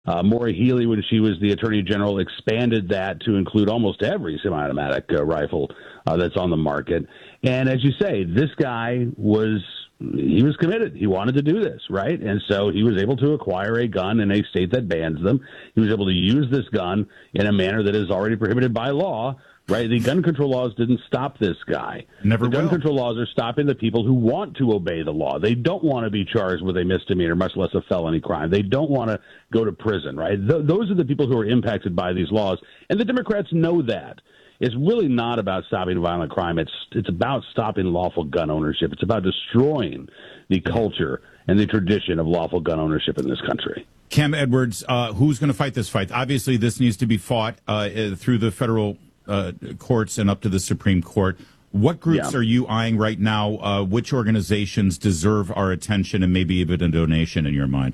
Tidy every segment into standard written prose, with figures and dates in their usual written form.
Maura Healey, when she was the Attorney General, expanded that to include almost every semi-automatic rifle that's on the market. And as you say, this guy was committed. He wanted to do this, right? And so he was able to acquire a gun in a state that bans them. He was able to use this gun in a manner that is already prohibited by law. Right, the gun control laws didn't stop this guy. Never will. The gun control laws are stopping the people who want to obey the law. They don't want to be charged with a misdemeanor, much less a felony crime. They don't want to go to prison, right? Those are the people who are impacted by these laws, and the Democrats know that. It's really not about stopping violent crime. It's about stopping lawful gun ownership. It's about destroying the culture and the tradition of lawful gun ownership in this country. Cam Edwards, who's going to fight this fight? Obviously, this needs to be fought through the federal courts and up to the Supreme Court. What groups are you eyeing right now? Which organizations deserve our attention and maybe even a donation in your mind?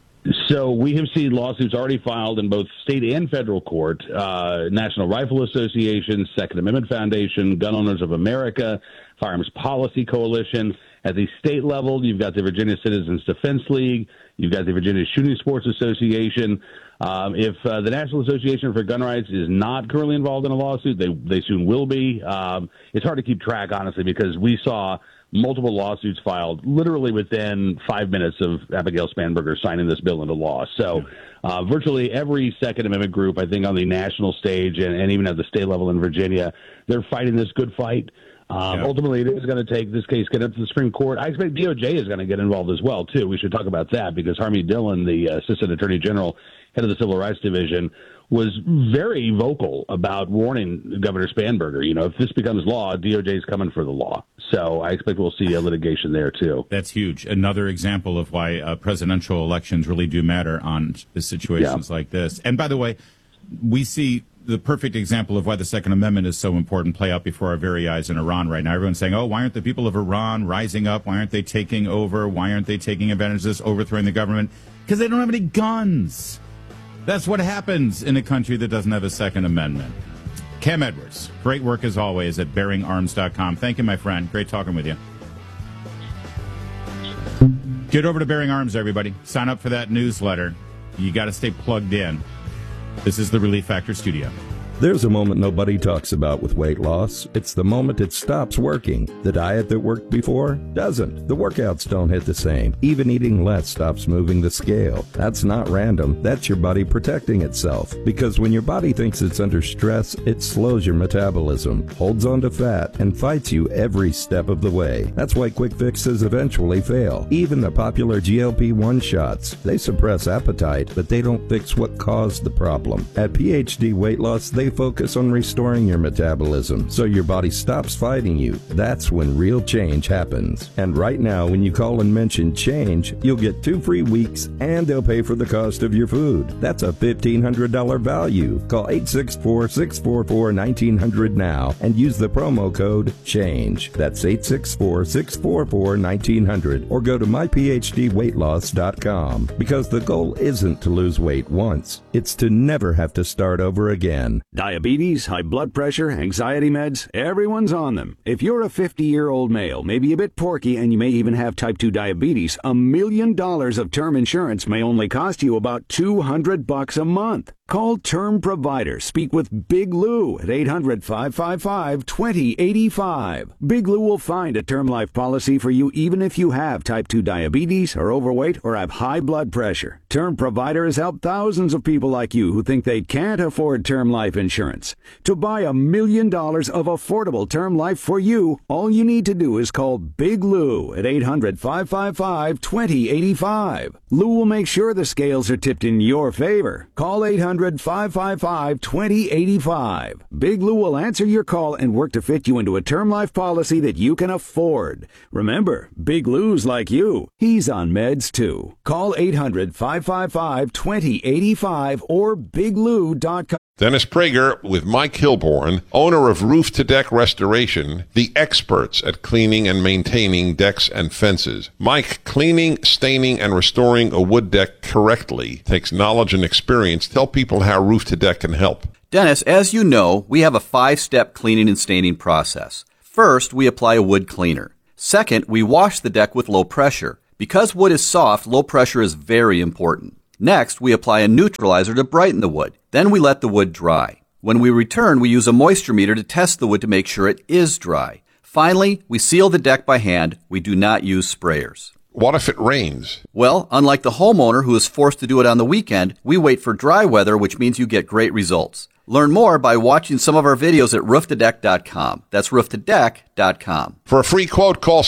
So we have seen lawsuits already filed in both state and federal court. National Rifle Association, Second Amendment Foundation, Gun Owners of America, Firearms Policy Coalition. At the state level, you've got the Virginia Citizens Defense League. You've got the Virginia Shooting Sports Association. If the National Association for Gun Rights is not currently involved in a lawsuit, they soon will be. It's hard to keep track, honestly, because we saw multiple lawsuits filed literally within 5 minutes of Abigail Spanberger signing this bill into law. So virtually every Second Amendment group, I think, on the national stage and even at the state level in Virginia, they're fighting this good fight. Ultimately, it is going to take this case get up to the Supreme Court. I expect DOJ is going to get involved as well, too. We should talk about that because Harmeet Dillon, the Assistant Attorney General, head of the Civil Rights Division, was very vocal about warning Governor Spanberger. You know, if this becomes law, DOJ is coming for the law. So I expect we'll see litigation there, too. That's huge. Another example of why presidential elections really do matter on situations like this. And by the way, we see the perfect example of why the Second Amendment is so important play out before our very eyes in Iran right now. Everyone's saying, oh, why aren't the people of Iran rising up? Why aren't they taking over? Why aren't they taking advantage of this, overthrowing the government? Because they don't have any guns. That's what happens in a country that doesn't have a Second Amendment. Cam Edwards, great work as always at BearingArms.com. Thank you, my friend. Great talking with you. Get over to Bearing Arms, everybody. Sign up for that newsletter. You got to stay plugged in. This is the Relief Factor Studio. There's a moment nobody talks about with weight loss. It's the moment it stops working. The diet that worked before doesn't. The workouts don't hit the same. Even eating less stops moving the scale. That's not random. That's your body protecting itself. Because when your body thinks it's under stress, it slows your metabolism, holds on to fat, and fights you every step of the way. That's why quick fixes eventually fail. Even the popular GLP-1 shots. They suppress appetite, but they don't fix what caused the problem. At PhD Weight Loss, they focus on restoring your metabolism so your body stops fighting you. That's when real change happens. And right now, when you call and mention change, you'll get 2 free weeks and they'll pay for the cost of your food. That's a $1,500 value. Call 864-644-1900 now and use the promo code CHANGE. That's 864-644-1900 or go to myphdweightloss.com because the goal isn't to lose weight once. It's to never have to start over again. Diabetes, high blood pressure, anxiety meds, everyone's on them. If you're a 50-year-old male, maybe a bit porky, and you may even have type 2 diabetes, $1 million of term insurance may only cost you about $200 a month. Call Term Provider. Speak with Big Lou at 800-555-2085. Big Lou will find a term life policy for you even if you have type 2 diabetes, are overweight, or have high blood pressure. Term Provider has helped thousands of people like you who think they can't afford term life insurance. To buy $1 million of affordable term life for you, all you need to do is call Big Lou at 800-555-2085. Lou will make sure the scales are tipped in your favor. Call 800-555-2085. Big Lou will answer your call and work to fit you into a term life policy that you can afford. Remember, Big Lou's like you. He's on meds too. Call 800-555-2085 or biglou.com. Dennis Prager with Mike Hilborn, owner of Roof to Deck Restoration, the experts at cleaning and maintaining decks and fences. Mike, cleaning, staining, and restoring a wood deck correctly takes knowledge and experience. Tell people how Roof to Deck can help. Dennis, as you know, we have a 5-step cleaning and staining process. First, we apply a wood cleaner. Second, we wash the deck with low pressure. Because wood is soft, low pressure is very important. Next, we apply a neutralizer to brighten the wood. Then we let the wood dry. When we return, we use a moisture meter to test the wood to make sure it is dry. Finally, we seal the deck by hand. We do not use sprayers. What if it rains? Well, unlike the homeowner who is forced to do it on the weekend, we wait for dry weather, which means you get great results. Learn more by watching some of our videos at rooftodeck.com. That's rooftodeck.com. For a free quote, call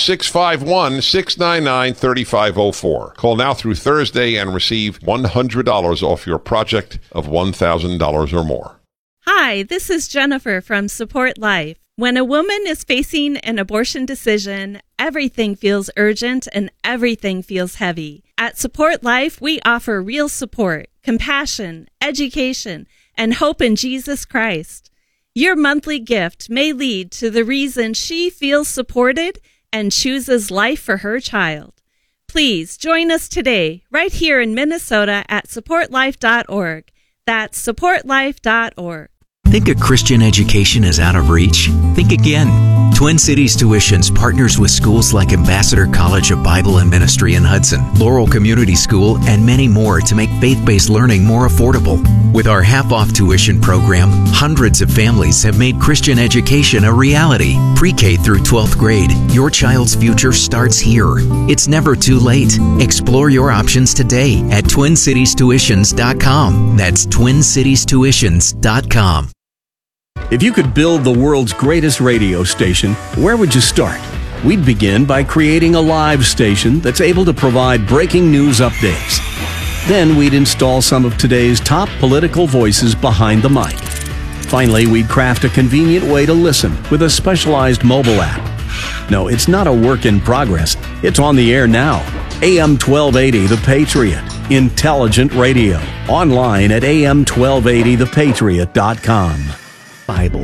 651-699-3504. Call now through Thursday and receive $100 off your project of $1,000 or more. Hi, this is Jennifer from Support Life. When a woman is facing an abortion decision, everything feels urgent and everything feels heavy. At Support Life, we offer real support, compassion, education, and hope in Jesus Christ. Your monthly gift may lead to the reason she feels supported and chooses life for her child. Please join us today, right here in Minnesota at supportlife.org. That's supportlife.org. Think a Christian education is out of reach? Think again. Twin Cities Tuitions partners with schools like Ambassador College of Bible and Ministry in Hudson, Laurel Community School, and many more to make faith-based learning more affordable. With our half-off tuition program, hundreds of families have made Christian education a reality. Pre-K through 12th grade, your child's future starts here. It's never too late. Explore your options today at TwinCitiesTuitions.com. That's TwinCitiesTuitions.com. If you could build the world's greatest radio station, where would you start? We'd begin by creating a live station that's able to provide breaking news updates. Then we'd install some of today's top political voices behind the mic. Finally, we'd craft a convenient way to listen with a specialized mobile app. No, it's not a work in progress. It's on the air now. AM 1280 The Patriot. Intelligent radio. Online at am1280thepatriot.com. Bible.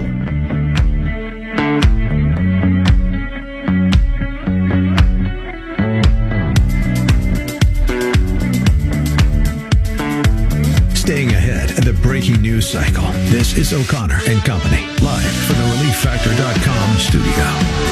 Staying ahead of the breaking news cycle. This is O'Connor and Company, live from the ReliefFactor.com studio.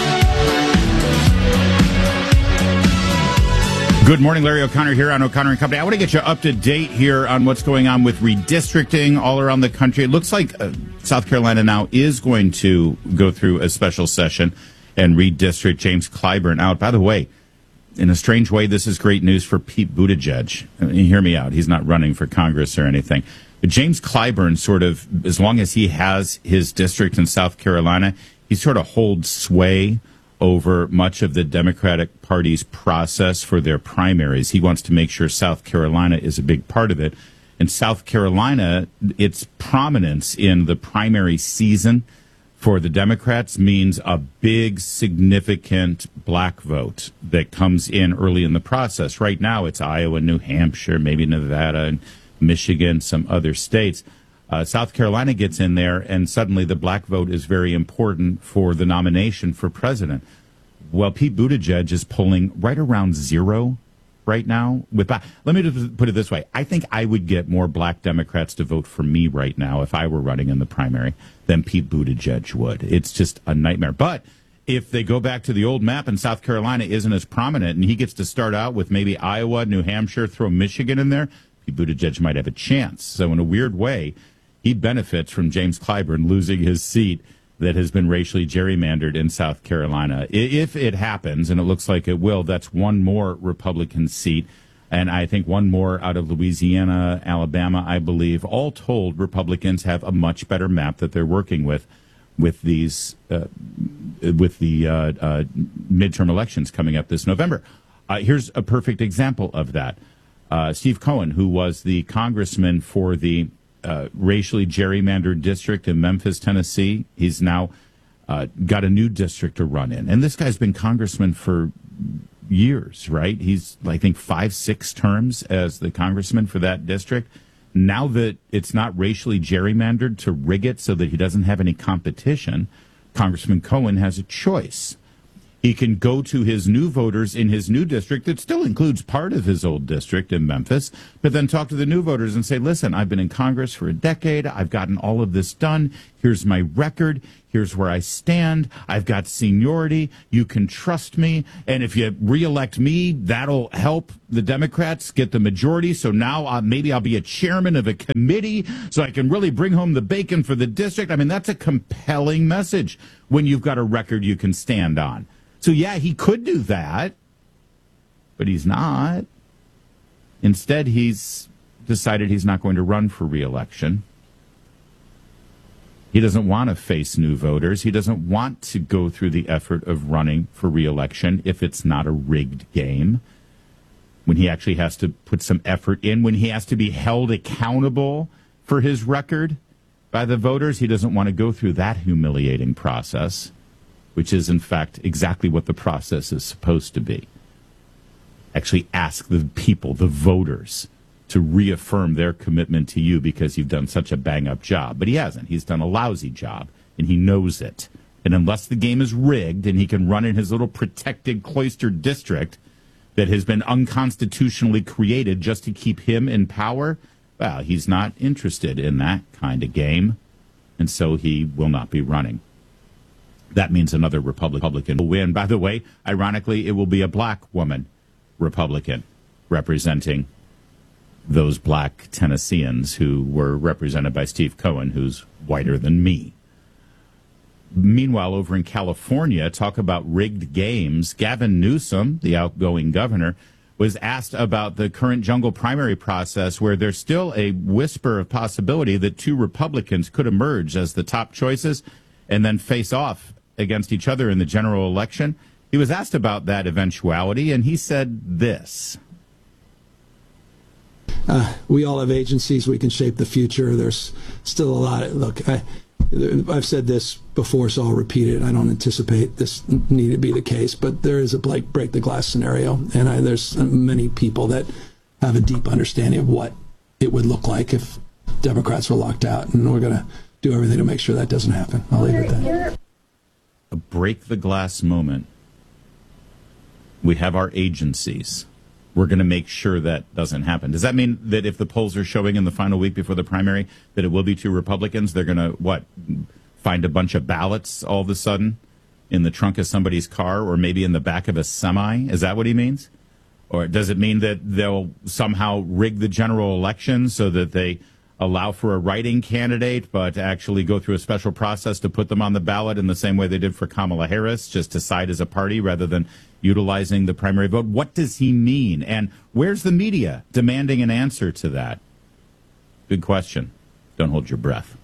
Good morning, Larry O'Connor here on O'Connor and Company. I want to get you up to date here on what's going on with redistricting all around the country. It looks like South Carolina now is going to go through a special session and redistrict James Clyburn out. By the way, in a strange way, this is great news for Pete Buttigieg. I mean, hear me out. He's not running for Congress or anything. But James Clyburn sort of, as long as he has his district in South Carolina, he sort of holds sway over much of the Democratic Party's process for their primaries. He wants to make sure South Carolina is a big part of it. And South Carolina, its prominence in the primary season for the Democrats means a big, significant black vote that comes in early in the process. Right now, it's Iowa, New Hampshire, maybe Nevada, and Michigan, some other states. South Carolina gets in there, and suddenly the black vote is very important for the nomination for president. Well, Pete Buttigieg is polling right around zero right now. Let me just put it this way. I think I would get more black Democrats to vote for me right now if I were running in the primary than Pete Buttigieg would. It's just a nightmare. But if they go back to the old map and South Carolina isn't as prominent and he gets to start out with maybe Iowa, New Hampshire, throw Michigan in there, Pete Buttigieg might have a chance. So in a weird way, he benefits from James Clyburn losing his seat that has been racially gerrymandered in South Carolina. If it happens, and it looks like it will, that's one more Republican seat, and I think one more out of Louisiana, Alabama, I believe. All told, Republicans have a much better map that they're working with these with the midterm elections coming up this November. Here's a perfect example of that. Steve Cohen, who was the congressman for the racially gerrymandered district in Memphis, Tennessee. He's now got a new district to run in. And this guy's been congressman for years, right? He's, I think, 5-6 terms as the congressman for that district. Now that it's not racially gerrymandered to rig it so that he doesn't have any competition, Congressman Cohen has a choice. He can go to his new voters in his new district that still includes part of his old district in Memphis, but then talk to the new voters and say, listen, I've been in Congress for a decade. I've gotten all of this done. Here's my record. Here's where I stand. I've got seniority. You can trust me. And if you reelect me, that'll help the Democrats get the majority, so now maybe I'll be a chairman of a committee so I can really bring home the bacon for the district. I mean, that's a compelling message when you've got a record you can stand on. So, yeah, he could do that, but he's not. Instead, he's decided he's not going to run for re-election. He doesn't want to face new voters. He doesn't want to go through the effort of running for re-election if it's not a rigged game. When he actually has to put some effort in, when he has to be held accountable for his record by the voters, he doesn't want to go through that humiliating process, which is, in fact, exactly what the process is supposed to be. Actually ask the people, the voters, to reaffirm their commitment to you because you've done such a bang-up job. But he hasn't. He's done a lousy job, and he knows it. And unless the game is rigged and he can run in his little protected cloistered district that has been unconstitutionally created just to keep him in power, well, he's not interested in that kind of game, and so he will not be running. That means another Republican will win. By the way, ironically, it will be a black woman Republican representing those black Tennesseans who were represented by Steve Cohen, who's whiter than me. Meanwhile, over in California, talk about rigged games. Gavin Newsom, the outgoing governor, was asked about the current jungle primary process where there's still a whisper of possibility that two Republicans could emerge as the top choices and then face off against each other in the general election. He was asked about that eventuality, and he said this. We all have agencies. We can shape the future. There's still a lot. Look, I've said this before, so I'll repeat it. I don't anticipate this need to be the case, but there is a break the glass scenario, and there's many people that have a deep understanding of what it would look like if Democrats were locked out, and we're going to do everything to make sure that doesn't happen. I'll leave it at that. A break the glass moment. We have our agencies. We're going to make sure that doesn't happen. Does that mean that if the polls are showing in the final week before the primary that it will be two Republicans, they're going to, find a bunch of ballots all of a sudden in the trunk of somebody's car or maybe in the back of a semi? Is that what he means? Or does it mean that they'll somehow rig the general election so that they allow for a write-in candidate but actually go through a special process to put them on the ballot in the same way they did for Kamala Harris, just to side as a party rather than utilizing the primary vote? What does he mean? And where's the media demanding an answer to that? Good question. Don't hold your breath.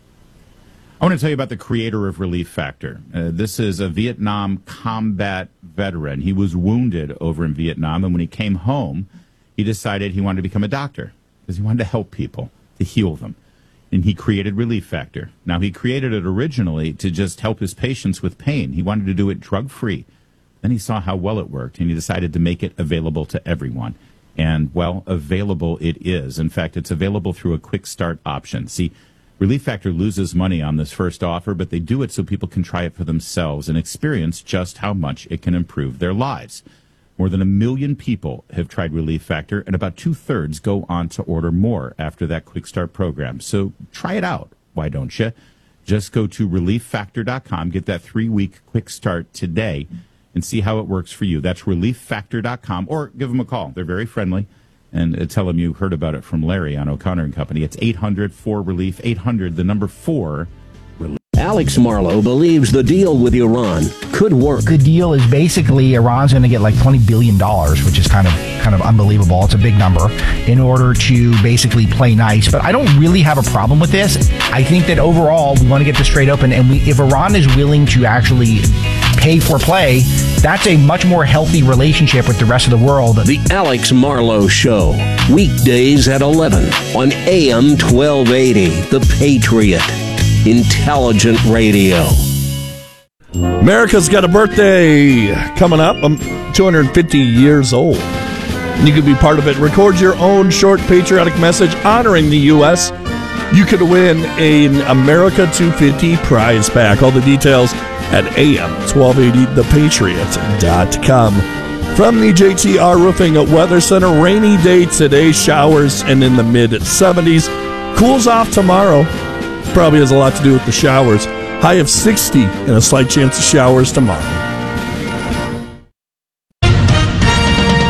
I want to tell you about the creator of Relief Factor. This is a Vietnam combat veteran. He was wounded over in Vietnam, and when he came home, he decided he wanted to become a doctor because he wanted to help people, to heal them. And he created Relief Factor. Now, he created it originally to just help his patients with pain. He wanted to do it drug-free. Then he saw how well it worked, and he decided to make it available to everyone. And, well, available it is. In fact, it's available through a quick start option. See, Relief Factor loses money on this first offer, but they do it so people can try it for themselves and experience just how much it can improve their lives. More than 1 million people have tried Relief Factor, and about 2/3 go on to order more after that quick start program. So try it out. Why don't you? Just go to ReliefFactor.com, get that 3-week quick start today, and see how it works for you. That's ReliefFactor.com, or give them a call. They're very friendly. And tell them you heard about it from Larry on O'Connor and Company. It's 800-4-RELIEF, 800-4-RELIEF. Alex Marlow believes the deal with Iran could work. The deal is basically Iran's going to get like $20 billion, which is kind of unbelievable. It's a big number, in order to basically play nice. But I don't really have a problem with this. I think that overall we want to get this straight open, and if Iran is willing to actually pay for play, that's a much more healthy relationship with the rest of the world. The Alex Marlow Show, weekdays at 11 on AM 1280, The Patriot. Intelligent radio. America's got a birthday coming up. I'm 250 years old. And you could be part of it. Record your own short patriotic message honoring the U.S. You could win an America 250 prize pack. All the details at am1280thepatriot.com. From the JTR Roofing Weather Center, rainy day today, showers and in the mid-70s. Cools off tomorrow. Probably has a lot to do with the showers. High of 60 and a slight chance of showers tomorrow.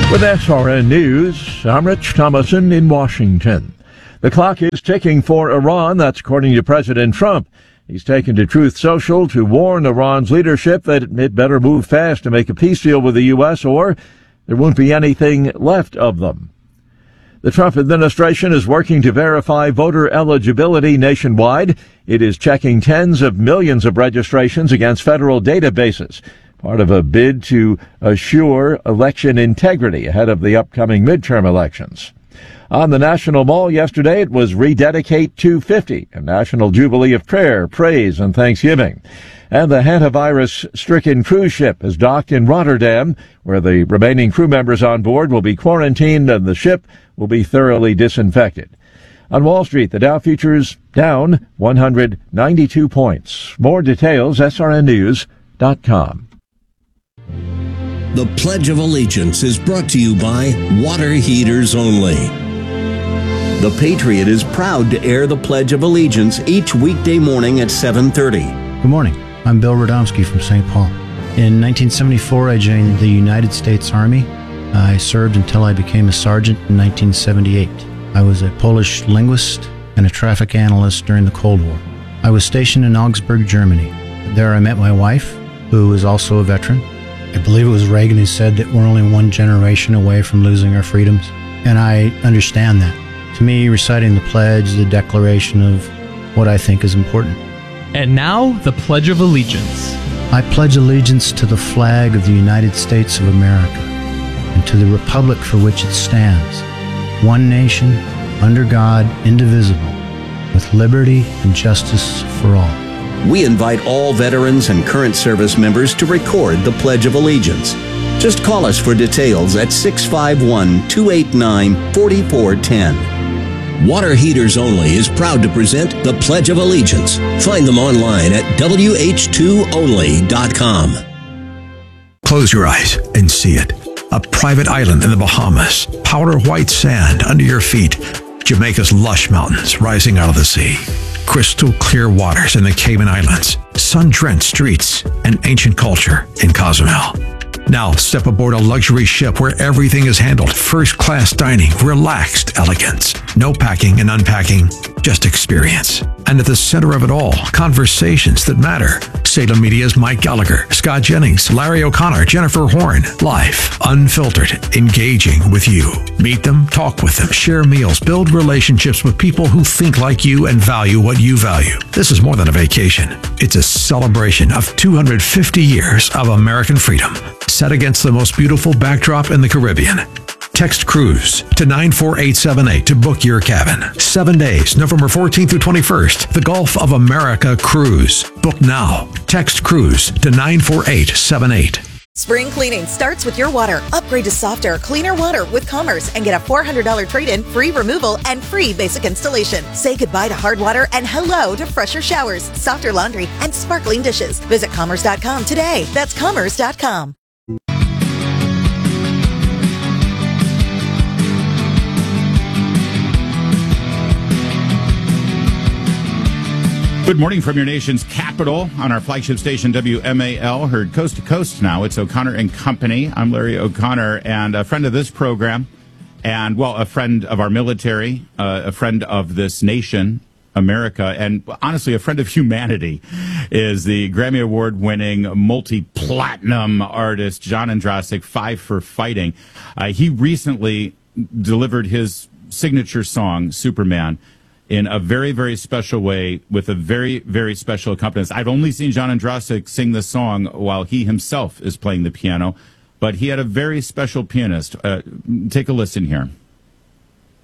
With SRN News, I'm Rich Thomason in Washington. The clock is ticking for Iran, that's according to President Trump. He's taken to Truth Social to warn Iran's leadership that it better move fast to make a peace deal with the U.S. or there won't be anything left of them. The Trump administration is working to verify voter eligibility nationwide. It is checking tens of millions of registrations against federal databases, part of a bid to assure election integrity ahead of the upcoming midterm elections. On the National Mall yesterday, it was Rededicate 250, a national jubilee of prayer, praise, and thanksgiving. And the hantavirus-stricken cruise ship has docked in Rotterdam, where the remaining crew members on board will be quarantined and the ship will be thoroughly disinfected. On Wall Street, the Dow futures down 192 points. More details, srnnews.com. The Pledge of Allegiance is brought to you by Water Heaters Only. The Patriot is proud to air the Pledge of Allegiance each weekday morning at 7:30. Good morning. I'm Bill Radomski from St. Paul. In 1974, I joined the United States Army. I served until I became a sergeant in 1978. I was a Polish linguist and a traffic analyst during the Cold War. I was stationed in Augsburg, Germany. There I met my wife, who is also a veteran. I believe it was Reagan who said that we're only one generation away from losing our freedoms, and I understand that. To me, reciting the pledge is a declaration of what I think is important. And now, the Pledge of Allegiance. I pledge allegiance to the flag of the United States of America and to the republic for which it stands, one nation, under God, indivisible, with liberty and justice for all. We invite all veterans and current service members to record the Pledge of Allegiance. Just call us for details at 651-289-4410. Water Heaters Only is proud to present the Pledge of Allegiance. Find them online at wh2only.com. Close your eyes and see it. A private island in the Bahamas, powder white sand under your feet, Jamaica's lush mountains rising out of the sea, crystal clear waters in the Cayman Islands, sun-drenched streets, and ancient culture in Cozumel. Now step aboard a luxury ship where everything is handled first-class dining, relaxed elegance. No packing and unpacking, just experience. And at the center of it all, conversations that matter. Salem Media's Mike Gallagher, Scott Jennings, Larry O'Connor, Jennifer Horn. Live, unfiltered, engaging with you. Meet them, talk with them, share meals, build relationships with people who think like you and value what you value. This is more than a vacation. It's a celebration of 250 years of American freedom, set against the most beautiful backdrop in the Caribbean. Text cruise to 94878 to book your cabin. 7 days, November 14th through 21st. The Gulf of America Cruise. Book now. Text cruise to 94878. Spring cleaning starts with your water. Upgrade to softer, cleaner water with Commerce and get a $400 trade-in, free removal, and free basic installation. Say goodbye to hard water and hello to fresher showers, softer laundry, and sparkling dishes. Visit Commerce.com today. That's Commerce.com. Good morning from your nation's capital on our flagship station, WMAL, heard coast to coast now. It's O'Connor and Company. I'm Larry O'Connor, and a friend of this program, and, well, a friend of our military, a friend of this nation, America, and honestly, a friend of humanity, is the Grammy Award-winning multi-platinum artist, John Andrasik, Five for Fighting. He recently delivered his signature song, Superman, in a very, very special way with a very, very special accompanist. I've only seen John Andrasik sing this song while he himself is playing the piano, but he had a very special pianist. Take a listen here.